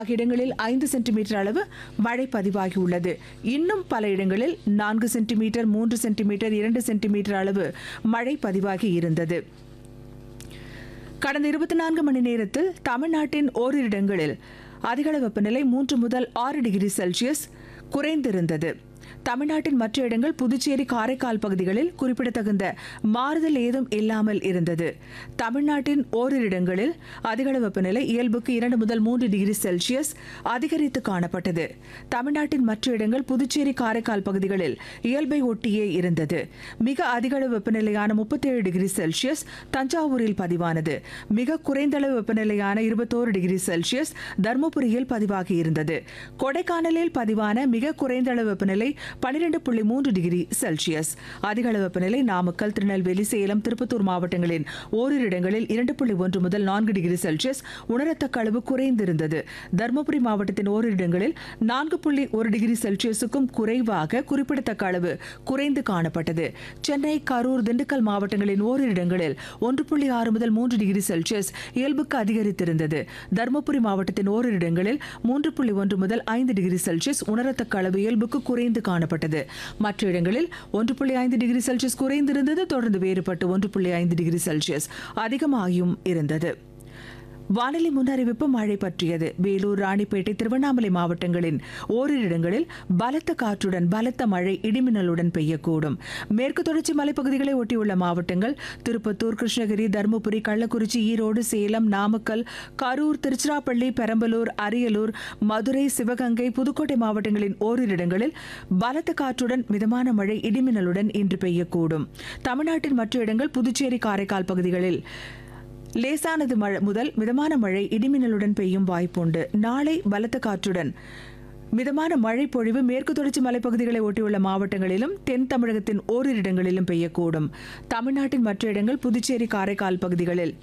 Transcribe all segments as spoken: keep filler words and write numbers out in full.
இடங்களில் ஐந்து சென்டிமீட்டர் அளவு மழை பதிவாகியுள்ளது. இன்னும் பல இடங்களில் நான்கு சென்டிமீட்டர் மூன்று சென்டிமீட்டர் இரண்டு சென்டிமீட்டர் அளவு மழை பதிவாகி இருந்தது. கடந்த இருபத்தி நான்கு மணி நேரத்தில் தமிழ்நாட்டின் ஓரிரு இடங்களில் அதிகளவு வெப்பநிலை மூன்று முதல் ஆறு டிகிரி செல்சியஸ் குறைந்திருந்தது. தமிழ்நாட்டின் மற்ற இடங்கள் புதுச்சேரி காரைக்கால் பகுதிகளில் குறிப்பிடத்தகுந்த மாறுதல் ஏதும் இல்லாமல் இருந்தது. தமிழ்நாட்டின் ஓரிரு இடங்களில் அதிகளவு வெப்பநிலை இயல்புக்கு இரண்டு முதல் மூன்று டிகிரி செல்சியஸ் அதிகரித்து காணப்பட்டது. தமிழ்நாட்டின் மற்ற இடங்கள் புதுச்சேரி காரைக்கால் பகுதிகளில் இயல்பை ஒட்டியே இருந்தது. மிக அதிகளவு வெப்பநிலையான முப்பத்தி ஏழு டிகிரி செல்சியஸ் தஞ்சாவூரில் பதிவானது. மிக குறைந்த அளவு வெப்பநிலையான இருபத்தோரு டிகிரி செல்சியஸ் தருமபுரியில் பதிவாகி இருந்தது. கொடைக்கானலில் பதிவான மிக குறைந்த அளவு வெப்பநிலை பனிரெண்டு புள்ளி மூன்று டிகிரி செல்சியஸ். அதிக அளவு வெப்பநிலை நாமக்கல், திருநெல்வேலி, சேலம், திருப்பத்தூர் மாவட்டங்களின் ஓரிரு இடங்களில் இரண்டு புள்ளி ஒன்று முதல் நான்கு டிகிரி செல்சியஸ் உணரத்தக்க அளவு குறைந்திருந்தது. தருமபுரி மாவட்டத்தின் ஓரிரு இடங்களில் நான்கு புள்ளி ஒரு டிகிரி செல்சியஸுக்கும் குறைவாக குறிப்பிடத்தக்க அளவு குறைந்து காணப்பட்டது. சென்னை, கரூர், திண்டுக்கல் மாவட்டங்களின் ஓரிரு இடங்களில் ஒன்று புள்ளி ஆறு முதல் மூன்று டிகிரி செல்சியஸ் இயல்புக்கு அதிகரித்திருந்தது. தருமபுரி மாவட்டத்தின் ஓரிரு இடங்களில் மூன்று புள்ளி ஒன்று முதல் ஐந்து டிகிரி செல்சியஸ் உணரத்தக்க அளவு இயல்புக்கு குறைந்து காணப்பட்டது. மற்ற இடங்களில் ஒன்று புள்ளி ஐந்து டிகிரி செல்சியஸ் குறைந்திருந்தது. தொடர்ந்து வேறுபட்டு ஒன்று புள்ளி ஐந்து டிகிரி செல்சியஸ் அதிகமாகியும் இருந்தது. வானிலை முன்னறிவிப்பு மழை பற்றியது. வேலூர், ராணிப்பேட்டை, திருவண்ணாமலை மாவட்டங்களின் ஓரிரு இடங்களில் பலத்த காற்றுடன் பலத்த மழை இடிமின்னலுடன் பெய்யக்கூடும். மேற்கு தொடர்ச்சி மலைப்பகுதிகளை ஒட்டியுள்ள மாவட்டங்கள் திருப்பத்தூர், கிருஷ்ணகிரி, தருமபுரி, கள்ளக்குறிச்சி, ஈரோடு, சேலம், நாமக்கல், கரூர், திருச்சிராப்பள்ளி, பெரம்பலூர், அரியலூர், மதுரை, சிவகங்கை, புதுக்கோட்டை மாவட்டங்களின் ஓரிரு இடங்களில் பலத்த காற்றுடன் மிதமான மழை இடிமின்னலுடன் இன்று பெய்யக்கூடும். தமிழ்நாட்டின் மற்ற இடங்கள் புதுச்சேரி, காரைக்கால் பகுதிகளில் லேசானது முதல் மிதமான மழை இடிமின்னலுடன் பெய்யும் வாய்ப்புண்டு. நாளை பலத்த காற்றுடன் மிதமான மழை பொழிவு மேற்கு தொடர்ச்சி மலைப்பகுதிகளை ஒட்டியுள்ள மாவட்டங்களிலும் தென் தமிழகத்தின் ஓரிரு இடங்களிலும் பெய்யக்கூடும். தமிழ்நாட்டின் மற்ற இடங்கள் புதுச்சேரி, காரைக்கால் பகுதிகளில்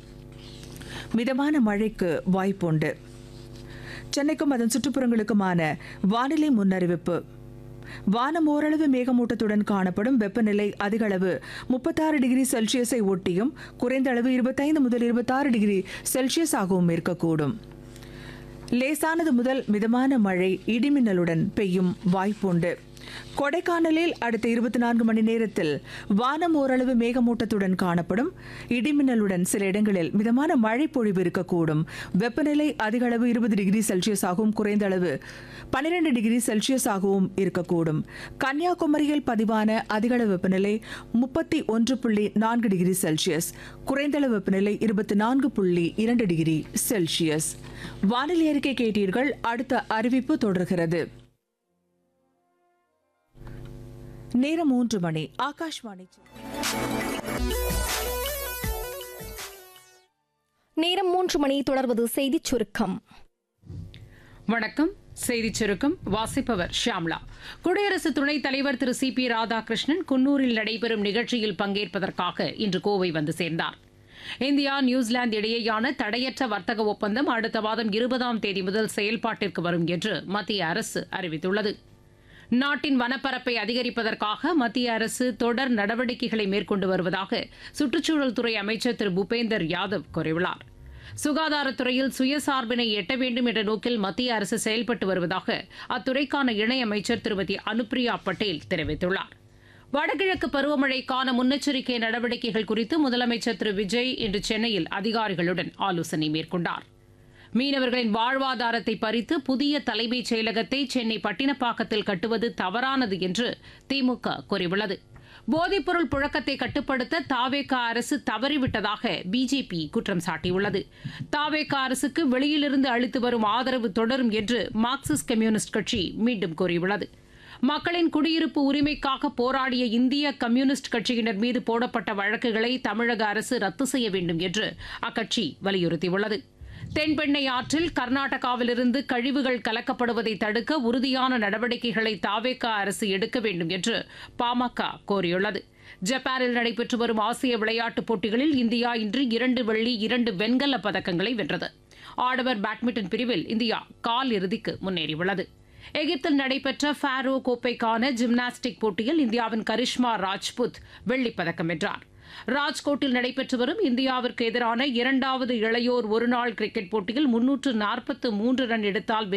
மிதமான மழைக்கு வாய்ப்புண்டு. சென்னைக்கும் அதன் சுற்றுப்புறங்களுக்குமான வானிலை முன்னறிவிப்பு. வானம் ஓரளவு மேகமூட்டத்துடன் காணப்படும். வெப்பநிலை அதிக அளவு முப்பத்தாறு டிகிரி செல்சியஸை ஒட்டியும் குறைந்த அளவு இருபத்தைந்து முதல் இருபத்தாறு டிகிரி செல்சியஸ் ஆகவும் இருக்கக்கூடும். லேசானது முதல் மிதமான மழை இடிமின்னலுடன் பெய்யும் வாய்ப்புண்டு. கொடைக்கானலில் அடுத்த இருபத்தி நான்கு மணி நேரத்தில் வானம் ஓரளவு மேகமூட்டத்துடன் காணப்படும். இடிமின்னலுடன் சில இடங்களில் மிதமான மழை பொழிவு இருக்கக்கூடும். வெப்பநிலை அதிக அளவு இருபது டிகிரி செல்சியஸ் ஆகவும் குறைந்த அளவு பனிரெண்டு டிகிரி செல்சியஸ் ஆகவும் இருக்கக்கூடும். கன்னியாகுமரியில் பதிவான அதிகளவு வெப்பநிலை முப்பத்தி ஒன்று புள்ளி நான்கு டிகிரி செல்சியஸ், குறைந்த அளவு வெப்பநிலை இருபத்தி நான்கு புள்ளி இரண்டு டிகிரி செல்சியஸ். வானிலை அறிக்கை கேட்டீர்கள். அடுத்த அறிவிப்பு தொடர்கிறது. நேரம் மூன்று மணி. ஆகாஷ்வாணி. நேரம் மூன்று மணி. தொடர்வது செய்திச் சுருக்கம். வணக்கம். செய்திச் சுருக்கம் வாசிப்பவர் ஷியாம்லா. குடியரசு துணைத் தலைவர் திரு சி பி ராதாகிருஷ்ணன் குன்னூரில் நடைபெறும் நிகழ்ச்சியில் பங்கேற்பதற்காக இன்று கோவை வந்து சேர்ந்தார். இந்தியா, நியூசிலாந்து இடையேயான தடையற்ற வர்த்தக ஒப்பந்தம் அடுத்த மாதம் இருபதாம் தேதி முதல் செயல்பாட்டிற்கு வரும் என்று மத்திய அரசு அறிவித்துள்ளது. நாட்டின் வனப்பரப்பை அதிகரிப்பதற்காக மத்திய அரசு தொடர் நடவடிக்கைகளை மேற்கொண்டு வருவதாக சுற்றுச்சூழல் துறை அமைச்சர் திரு பூபேந்தர் யாதவ் கூறியுள்ளார். சுகாதாரத்துறையில் சுயசார்பினை எட்ட வேண்டும் என்ற நோக்கில் மத்திய அரசு செயல்பட்டு வருவதாக அத்துறைக்கான இணையமைச்சர் திருமதி அனுப்பிரியா பட்டேல் தெரிவித்துள்ளார். வடகிழக்கு பருவமழைக்கான முன்னெச்சரிக்கை நடவடிக்கைகள் குறித்து முதலமைச்சர் திரு விஜய் இன்று சென்னையில் அதிகாரிகளுடன் ஆலோசனை மேற்கொண்டார். மீனவர்களின் வாழ்வாதாரத்தை பறித்து புதிய தலைமைச் செயலகத்தை சென்னை பட்டினப்பாக்கத்தில் கட்டுவது தவறானது என்று திமுக கூறியுள்ளது. போதைப்பொருள் புழக்கத்தை கட்டுப்படுத்த தாவேக அரசு தவறிவிட்டதாக பிஜேபி குற்றம் சாட்டியுள்ளது. தாவேக அரசுக்கு வெளியிலிருந்து அளித்து வரும் ஆதரவு தொடரும் என்று மார்க்சிஸ்ட் கம்யூனிஸ்ட் கட்சி மீண்டும் கூறியுள்ளது. மக்களின் குடியிருப்பு உரிமைக்காக போராடிய இந்திய கம்யூனிஸ்ட் கட்சியினர் மீது போடப்பட்ட வழக்குகளை தமிழக அரசு ரத்து செய்ய வேண்டும் என்று அக்கட்சி வலியுறுத்தியுள்ளது. தென்பெண்ணை ஆற்றில் கர்நாடகாவிலிருந்து கழிவுகள் கலக்கப்படுவதை தடுக்க உறுதியான நடவடிக்கைகளை தாவேக அரசு எடுக்க வேண்டும் என்று பாமக கோரியுள்ளது. ஜப்பானில் நடைபெற்று வரும் ஆசிய விளையாட்டுப் போட்டிகளில் இந்தியா இன்று இரண்டு வெள்ளி இரண்டு வெண்கலப் பதக்கங்களை வென்றது. ஆடவர் பேட்மிண்டன் பிரிவில் இந்தியா கால் இறுதிக்கு முன்னேறியுள்ளது. எகிப்தில் நடைபெற்ற ஃபாரோ கோப்பைக்கான ஜிம்னாஸ்டிக் போட்டியில் இந்தியாவின் கரிஷ்மா ராஜ்புத் வெள்ளிப் பதக்கம் வென்றார். ராஜ்கோட்டில் நடைபெற்று வரும் இந்தியாவிற்கு எதிரான இரண்டாவது இளையோர் ஒருநாள் கிரிக்கெட் போட்டியில் முன்னூற்று நாற்பத்து மூன்று ரன் எடுத்தால்